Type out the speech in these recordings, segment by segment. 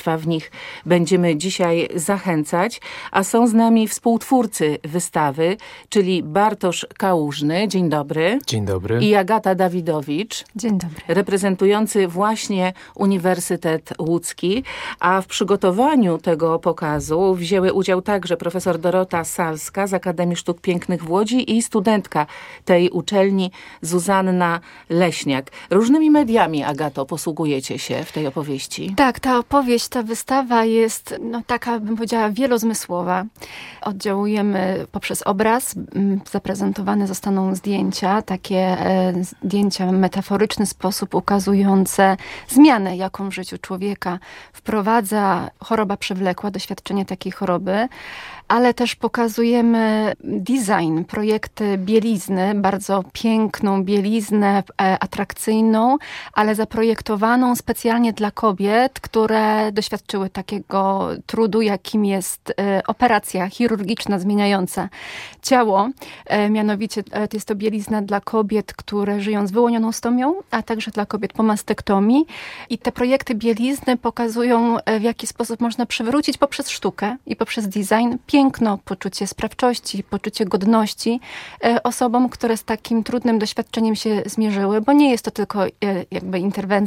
Państwa w nich będziemy dzisiaj zachęcać. A są z nami współtwórcy wystawy, czyli Bartosz Kałużny. Dzień dobry. Dzień dobry. I Agata Dawidowicz. Dzień dobry. Reprezentujący właśnie Uniwersytet Łódzki. A w przygotowaniu tego pokazu wzięły udział także profesor Dorota Salska z Akademii Sztuk Pięknych w Łodzi i studentka tej uczelni Zuzanna Leśniak. Różnymi mediami, Agato, posługujecie się w tej opowieści? Tak, ta opowieść, ta wystawa jest taka, bym powiedziała, wielozmysłowa. Oddziałujemy poprzez obraz, zaprezentowane zostaną zdjęcia, takie zdjęcia w metaforyczny sposób ukazujące zmianę, jaką w życiu człowieka wprowadza choroba przewlekła, doświadczenie takiej choroby, ale też pokazujemy design, projekty bielizny, bardzo piękną bieliznę, atrakcyjną, ale zaprojektowaną specjalnie dla kobiet, które doświadczyły takiego trudu, jakim jest operacja chirurgiczna zmieniająca ciało. Mianowicie jest to bielizna dla kobiet, które żyją z wyłonioną stomią, a także dla kobiet po mastektomii. I te projekty bielizny pokazują, w jaki sposób można przywrócić poprzez sztukę i poprzez design piękno, poczucie sprawczości, poczucie godności osobom, które z takim trudnym doświadczeniem się zmierzyły, bo nie jest to tylko jakby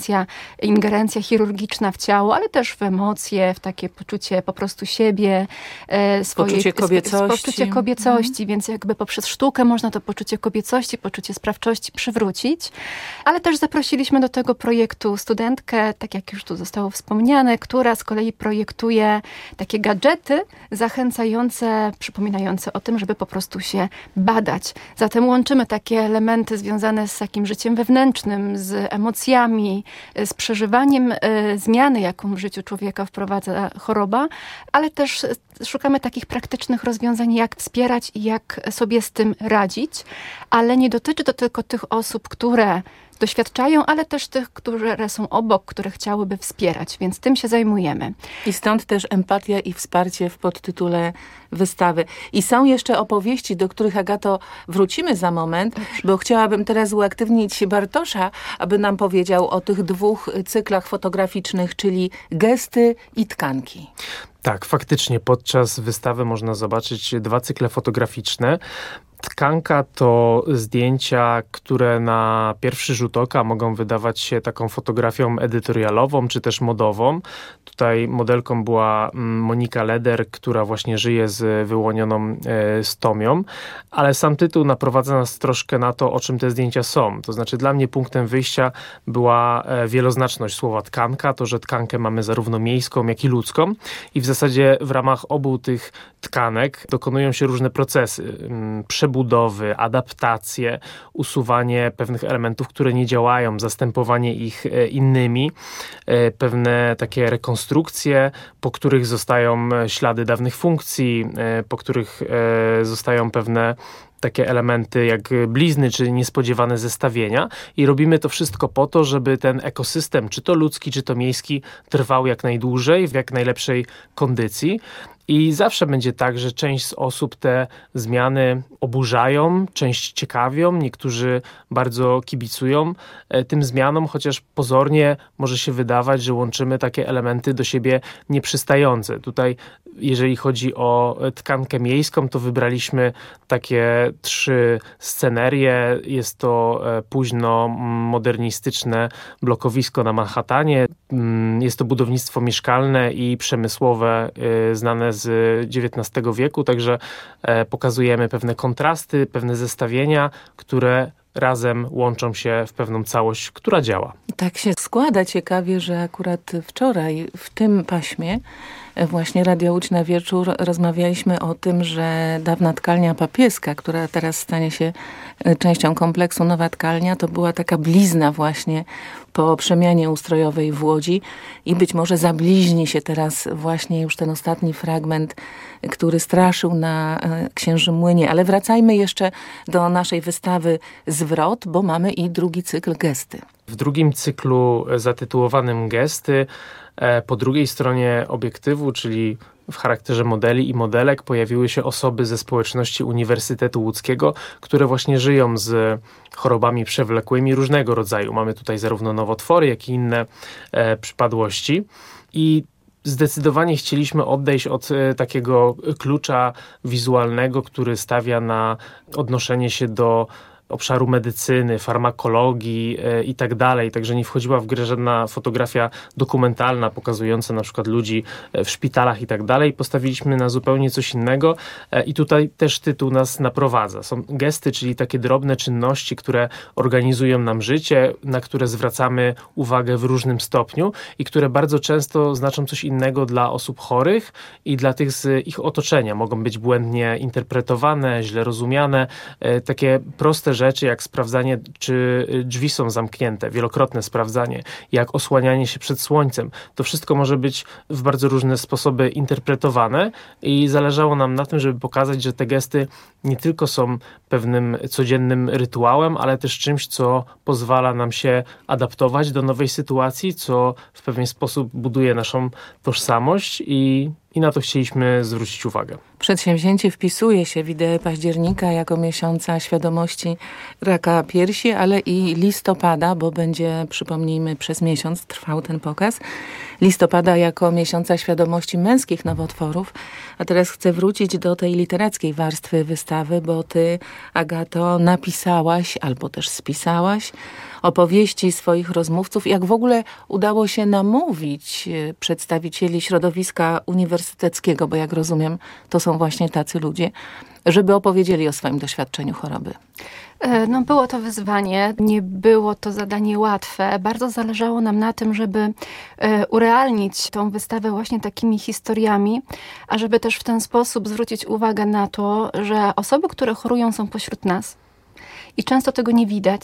ingerencja chirurgiczna w ciało, ale też w emocje, w takie poczucie po prostu siebie, poczucie kobiecości. Poczucie kobiecości, więc jakby poprzez sztukę można to poczucie kobiecości, poczucie sprawczości przywrócić, ale też zaprosiliśmy do tego projektu studentkę, tak jak już tu zostało wspomniane, która z kolei projektuje takie gadżety zachęcające, przypominające o tym, żeby po prostu się badać. Zatem łączymy takie elementy związane z takim życiem wewnętrznym, z emocjami, z przeżywaniem zmiany, jaką w życiu człowieka wprowadza choroba, ale też szukamy takich praktycznych rozwiązań, jak wspierać i jak sobie z tym radzić, ale nie dotyczy to tylko tych osób, które doświadczają, ale też tych, które są obok, które chciałyby wspierać, więc tym się zajmujemy. I stąd też empatia i wsparcie w podtytule wystawy. I są jeszcze opowieści, do których, Agato, wrócimy za moment, bo chciałabym teraz uaktywnić Bartosza, aby nam powiedział o tych dwóch cyklach fotograficznych, czyli gesty i tkanki. Tak, faktycznie podczas wystawy można zobaczyć 2 cykle fotograficzne. Tkanka to zdjęcia, które na pierwszy rzut oka mogą wydawać się taką fotografią edytorialową, czy też modową. Tutaj modelką była Monika Leder, która właśnie żyje z wyłonioną stomią, ale sam tytuł naprowadza nas troszkę na to, o czym te zdjęcia są. To znaczy dla mnie punktem wyjścia była wieloznaczność słowa tkanka, to, że tkankę mamy zarówno miejską, jak i ludzką i w zasadzie w ramach obu tych tkanek dokonują się różne procesy, przebudowy, adaptacje, usuwanie pewnych elementów, które nie działają, zastępowanie ich innymi, pewne takie rekonstrukcje, po których zostają ślady dawnych funkcji, po których zostają pewne takie elementy jak blizny, czy niespodziewane zestawienia i robimy to wszystko po to, żeby ten ekosystem, czy to ludzki, czy to miejski, trwał jak najdłużej, w jak najlepszej kondycji. I zawsze będzie tak, że część z osób te zmiany oburzają, część ciekawią, niektórzy bardzo kibicują tym zmianom, chociaż pozornie może się wydawać, że łączymy takie elementy do siebie nieprzystające. Tutaj, jeżeli chodzi o tkankę miejską, to wybraliśmy takie 3 scenerie. Jest to późno modernistyczne blokowisko na Manhattanie. Jest to budownictwo mieszkalne i przemysłowe znane z XIX wieku, także pokazujemy pewne kontrasty, pewne zestawienia, które razem łączą się w pewną całość, która działa. Tak się składa ciekawie, że akurat wczoraj w tym paśmie właśnie Radio Łódź na wieczór rozmawialiśmy o tym, że dawna tkalnia papieska, która teraz stanie się częścią kompleksu Nowa Tkalnia, to była taka blizna właśnie po przemianie ustrojowej w Łodzi i być może zabliźni się teraz właśnie już ten ostatni fragment, który straszył na Księżym Młynie. Ale wracajmy jeszcze do naszej wystawy Zwrot, bo mamy i drugi cykl Gesty. W drugim cyklu zatytułowanym Gesty po drugiej stronie obiektywu, czyli w charakterze modeli i modelek, pojawiły się osoby ze społeczności Uniwersytetu Łódzkiego, które właśnie żyją z chorobami przewlekłymi różnego rodzaju. Mamy tutaj zarówno nowotwory, jak i inne przypadłości. I zdecydowanie chcieliśmy odejść od takiego klucza wizualnego, który stawia na odnoszenie się do obszaru medycyny, farmakologii i tak dalej. Także nie wchodziła w grę żadna fotografia dokumentalna pokazująca na przykład ludzi w szpitalach i tak dalej. Postawiliśmy na zupełnie coś innego i tutaj też tytuł nas naprowadza. Są gesty, czyli takie drobne czynności, które organizują nam życie, na które zwracamy uwagę w różnym stopniu i które bardzo często znaczą coś innego dla osób chorych i dla tych z ich otoczenia. Mogą być błędnie interpretowane, źle rozumiane. Takie proste rzeczy, jak sprawdzanie, czy drzwi są zamknięte, wielokrotne sprawdzanie, jak osłanianie się przed słońcem. To wszystko może być w bardzo różne sposoby interpretowane i zależało nam na tym, żeby pokazać, że te gesty nie tylko są pewnym codziennym rytuałem, ale też czymś, co pozwala nam się adaptować do nowej sytuacji, co w pewien sposób buduje naszą tożsamość i na to chcieliśmy zwrócić uwagę. Przedsięwzięcie wpisuje się w ideę października jako miesiąca świadomości raka piersi, ale i listopada, bo będzie, przypomnijmy, przez miesiąc trwał ten pokaz. Listopada jako miesiąca świadomości męskich nowotworów. A teraz chcę wrócić do tej literackiej warstwy wystawy, bo ty, Agato, napisałaś albo też spisałaś opowieści swoich rozmówców. Jak w ogóle udało się namówić przedstawicieli środowiska uniwersyteckiego, bo jak rozumiem, to są właśnie tacy ludzie, żeby opowiedzieli o swoim doświadczeniu choroby? No, było to wyzwanie, nie było to zadanie łatwe. Bardzo zależało nam na tym, żeby urealnić tą wystawę właśnie takimi historiami, a żeby też w ten sposób zwrócić uwagę na to, że osoby, które chorują, są pośród nas i często tego nie widać.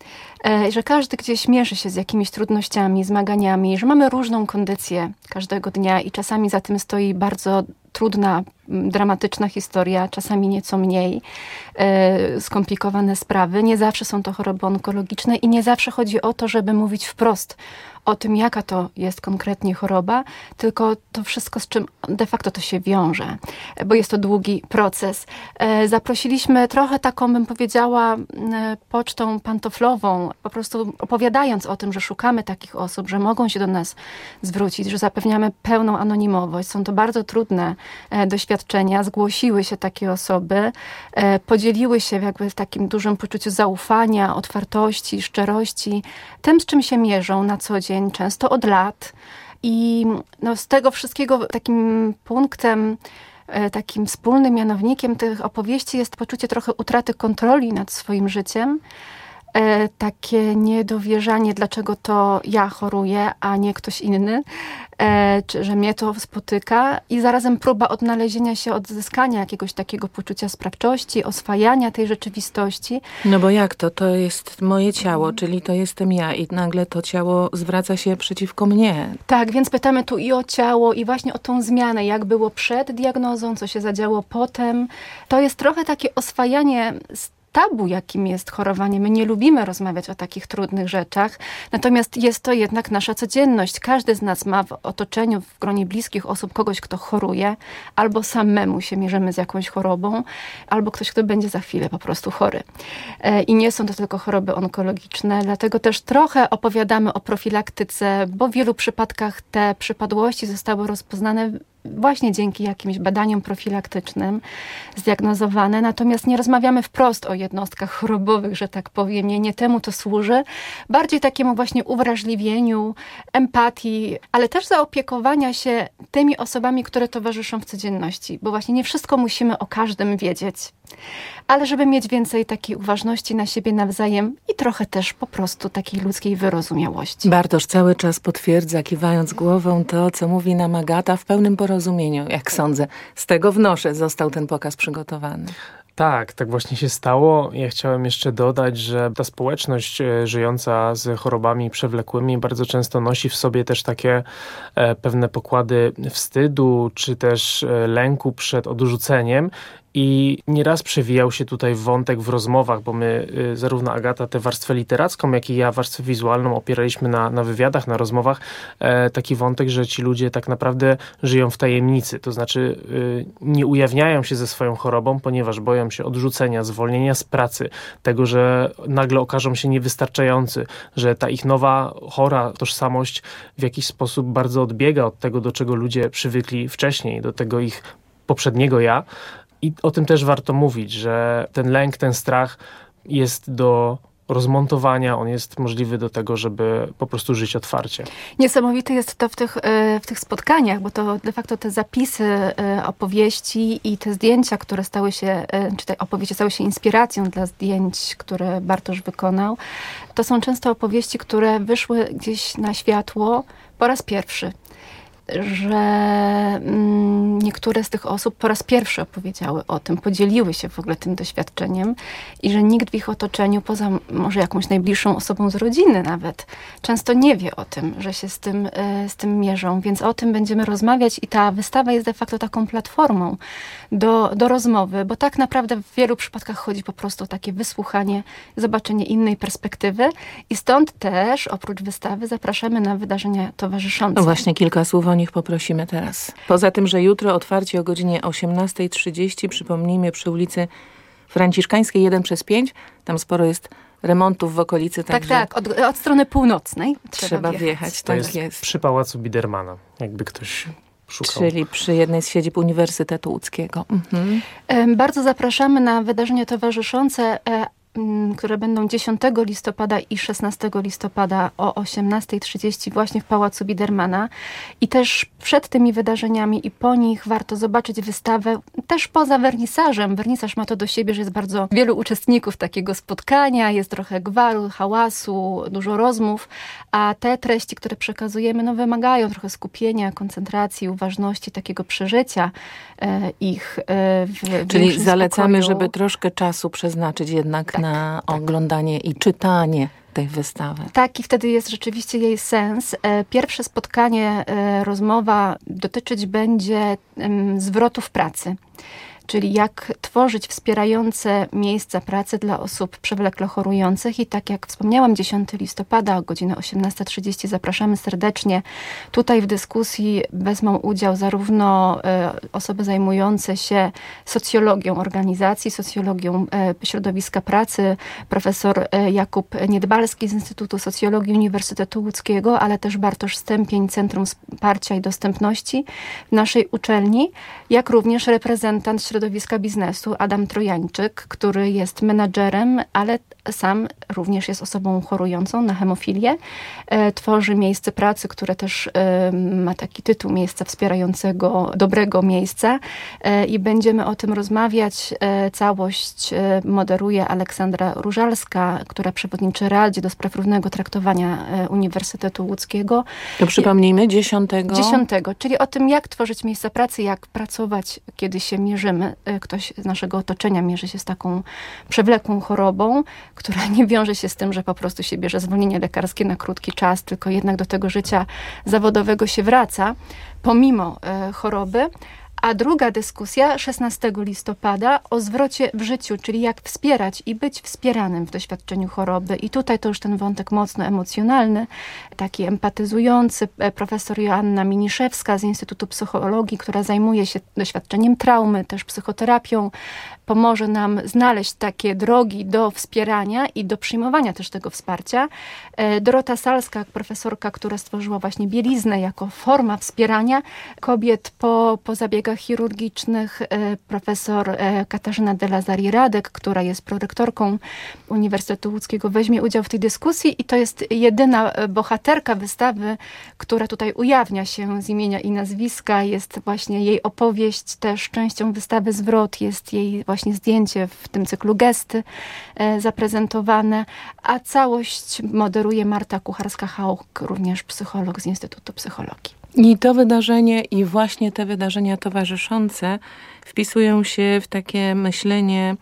Że każdy gdzieś mierzy się z jakimiś trudnościami, zmaganiami, że mamy różną kondycję każdego dnia i czasami za tym stoi bardzo trudna, dramatyczna historia, czasami nieco mniej skomplikowane sprawy. Nie zawsze są to choroby onkologiczne i nie zawsze chodzi o to, żeby mówić wprost o tym, jaka to jest konkretnie choroba, tylko to wszystko, z czym de facto to się wiąże, bo jest to długi proces. Zaprosiliśmy trochę taką, bym powiedziała, pocztą pantoflową, po prostu opowiadając o tym, że szukamy takich osób, że mogą się do nas zwrócić, że zapewniamy pełną anonimowość. Są to bardzo trudne doświadczenia. Zgłosiły się takie osoby, podzieliły się jakby w takim dużym poczuciu zaufania, otwartości, szczerości, tym, z czym się mierzą na co dzień, często od lat. I no, z tego wszystkiego takim punktem, takim wspólnym mianownikiem tych opowieści jest poczucie trochę utraty kontroli nad swoim życiem. Takie niedowierzanie, dlaczego to ja choruję, a nie ktoś inny, czy że mnie to spotyka i zarazem próba odnalezienia się, odzyskania jakiegoś takiego poczucia sprawczości, oswajania tej rzeczywistości. No bo jak to? To jest moje ciało, czyli to jestem ja i nagle to ciało zwraca się przeciwko mnie. Tak, więc pytamy tu i o ciało, i właśnie o tą zmianę, jak było przed diagnozą, co się zadziało potem. To jest trochę takie oswajanie tabu, jakim jest chorowanie. My nie lubimy rozmawiać o takich trudnych rzeczach, natomiast jest to jednak nasza codzienność. Każdy z nas ma w otoczeniu, w gronie bliskich osób kogoś, kto choruje, albo samemu się mierzymy z jakąś chorobą, albo ktoś, kto będzie za chwilę po prostu chory. I nie są to tylko choroby onkologiczne, dlatego też trochę opowiadamy o profilaktyce, bo w wielu przypadkach te przypadłości zostały rozpoznane właśnie dzięki jakimś badaniom profilaktycznym zdiagnozowane, natomiast nie rozmawiamy wprost o jednostkach chorobowych, że tak powiem, nie temu to służy, bardziej takiemu właśnie uwrażliwieniu, empatii, ale też zaopiekowania się tymi osobami, które towarzyszą w codzienności, bo właśnie nie wszystko musimy o każdym wiedzieć, ale żeby mieć więcej takiej uważności na siebie nawzajem i trochę też po prostu takiej ludzkiej wyrozumiałości. Bartosz cały czas potwierdza, kiwając głową, to, co mówi nam Agata, w pełnym porozumieniu, jak sądzę. Z tego wnoszę, został ten pokaz przygotowany. Tak właśnie się stało. Ja chciałem jeszcze dodać, że ta społeczność żyjąca z chorobami przewlekłymi bardzo często nosi w sobie też takie pewne pokłady wstydu, czy też lęku przed odrzuceniem. I nieraz przewijał się tutaj wątek w rozmowach, bo my, zarówno Agata, tę warstwę literacką, jak i ja warstwę wizualną opieraliśmy na wywiadach, na rozmowach. Taki wątek, że ci ludzie tak naprawdę żyją w tajemnicy. To znaczy nie ujawniają się ze swoją chorobą, ponieważ boją się odrzucenia, zwolnienia z pracy, tego, że nagle okażą się niewystarczający, że ta ich nowa, chora tożsamość w jakiś sposób bardzo odbiega od tego, do czego ludzie przywykli wcześniej, do tego ich poprzedniego ja. I o tym też warto mówić, że ten lęk, ten strach jest do rozmontowania, on jest możliwy do tego, żeby po prostu żyć otwarcie. Niesamowite jest to w tych spotkaniach, bo to de facto te zapisy opowieści i te zdjęcia, które stały się, czy te opowieści stały się inspiracją dla zdjęć, które Bartosz wykonał, to są często opowieści, które wyszły gdzieś na światło po raz pierwszy. Że niektóre z tych osób po raz pierwszy opowiedziały o tym, podzieliły się w ogóle tym doświadczeniem i że nikt w ich otoczeniu, poza może jakąś najbliższą osobą z rodziny nawet, często nie wie o tym, że się z tym mierzą, więc o tym będziemy rozmawiać i ta wystawa jest de facto taką platformą do rozmowy, bo tak naprawdę w wielu przypadkach chodzi po prostu o takie wysłuchanie, zobaczenie innej perspektywy i stąd też oprócz wystawy zapraszamy na wydarzenia towarzyszące. No właśnie, kilka słów o nich poprosimy teraz. Poza tym, że jutro otwarcie o godzinie 18:30, przypomnijmy, przy ulicy Franciszkańskiej 1/5, tam sporo jest remontów w okolicy. Tak, od strony północnej trzeba wjechać. To jest przy Pałacu Bidermana, jakby ktoś szukał. Czyli przy jednej z siedzib Uniwersytetu Łódzkiego. Mhm. Bardzo zapraszamy na wydarzenia towarzyszące, które będą 10 listopada i 16 listopada o 18:30 właśnie w Pałacu Bidermana. I też przed tymi wydarzeniami i po nich warto zobaczyć wystawę, też poza wernisażem. Wernisaż ma to do siebie, że jest bardzo wielu uczestników takiego spotkania, jest trochę gwaru, hałasu, dużo rozmów, a te treści, które przekazujemy, wymagają trochę skupienia, koncentracji, uważności, takiego przeżycia ich w Czyli zalecamy, spokoju. żeby troszkę czasu przeznaczyć jednak na oglądanie i czytanie tej wystawy. Tak, i wtedy jest rzeczywiście jej sens. Pierwsze spotkanie, rozmowa dotyczyć będzie zwrotów pracy. Czyli jak tworzyć wspierające miejsca pracy dla osób przewlekle chorujących. I tak jak wspomniałam, 10 listopada o godzinie 18:30 zapraszamy serdecznie. Tutaj w dyskusji wezmą udział zarówno osoby zajmujące się socjologią organizacji, socjologią środowiska pracy, profesor Jakub Niedbalski z Instytutu Socjologii Uniwersytetu Łódzkiego, ale też Bartosz Stępień, Centrum Wsparcia i Dostępności w naszej uczelni, jak również reprezentant środowiska biznesu Adam Trojańczyk, który jest menadżerem, ale sam również jest osobą chorującą na hemofilię. Tworzy miejsce pracy, które też ma taki tytuł miejsca wspierającego, dobrego miejsca i będziemy o tym rozmawiać. Całość moderuje Aleksandra Różalska, która przewodniczy Radzie do spraw równego traktowania Uniwersytetu Łódzkiego. To przypomnijmy, 10, czyli o tym, jak tworzyć miejsca pracy, jak pracować, kiedy się mierzymy. Ktoś z naszego otoczenia mierzy się z taką przewlekłą chorobą, która nie wiąże się z tym, że po prostu się bierze zwolnienie lekarskie na krótki czas, tylko jednak do tego życia zawodowego się wraca, pomimo choroby. A druga dyskusja 16 listopada o zwrocie w życiu, czyli jak wspierać i być wspieranym w doświadczeniu choroby. I tutaj to już ten wątek mocno emocjonalny, taki empatyzujący. Profesor Joanna Miniszewska z Instytutu Psychologii, która zajmuje się doświadczeniem traumy, też psychoterapią, pomoże nam znaleźć takie drogi do wspierania i do przyjmowania też tego wsparcia. Dorota Salska, profesorka, która stworzyła właśnie bieliznę jako forma wspierania kobiet po zabiegach chirurgicznych. Profesor Katarzyna de Lazari-Radek, która jest prorektorką Uniwersytetu Łódzkiego, weźmie udział w tej dyskusji i to jest jedyna bohaterka wystawy, która tutaj ujawnia się z imienia i nazwiska. Jest właśnie jej opowieść, też częścią wystawy Zwrot, jest jej właśnie zdjęcie w tym cyklu Gesty zaprezentowane, a całość moderuje Marta Kucharska-Hauch, również psycholog z Instytutu Psychologii. I to wydarzenie i właśnie te wydarzenia towarzyszące wpisują się w takie myślenie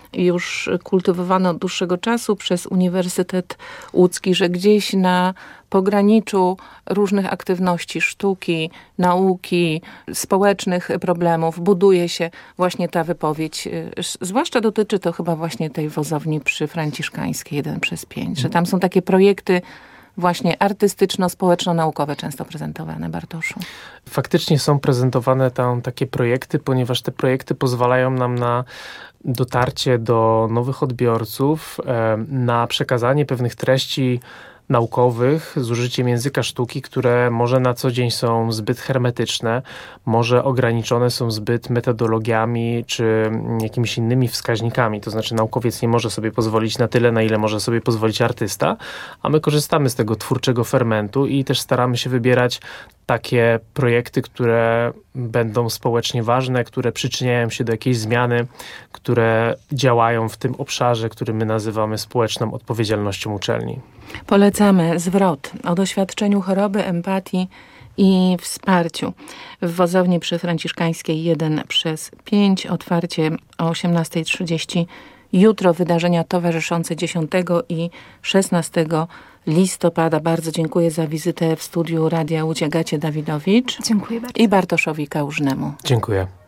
już kultywowane od dłuższego czasu przez Uniwersytet Łódzki, że gdzieś na pograniczu różnych aktywności, sztuki, nauki, społecznych problemów buduje się właśnie ta wypowiedź. Zwłaszcza dotyczy to chyba właśnie tej wozowni przy Franciszkańskiej 1/5, że tam są takie projekty właśnie artystyczno-społeczno-naukowe często prezentowane, Bartoszu. Faktycznie są prezentowane tam takie projekty, ponieważ te projekty pozwalają nam na dotarcie do nowych odbiorców, na przekazanie pewnych treści naukowych z użyciem języka sztuki, które może na co dzień są zbyt hermetyczne, może ograniczone są zbyt metodologiami czy jakimiś innymi wskaźnikami. To znaczy naukowiec nie może sobie pozwolić na tyle, na ile może sobie pozwolić artysta, a my korzystamy z tego twórczego fermentu i też staramy się wybierać takie projekty, które będą społecznie ważne, które przyczyniają się do jakiejś zmiany, które działają w tym obszarze, który my nazywamy społeczną odpowiedzialnością uczelni. Polecamy zwrot o doświadczeniu choroby, empatii i wsparciu w wozowni przy Franciszkańskiej 1/5. Otwarcie o 18:30. Jutro wydarzenia towarzyszące 10 i 16 listopada. Bardzo dziękuję za wizytę w studiu Radia Łódź Agacie Dawidowicz. Dziękuję bardzo. I Bartoszowi Kałużnemu. Dziękuję.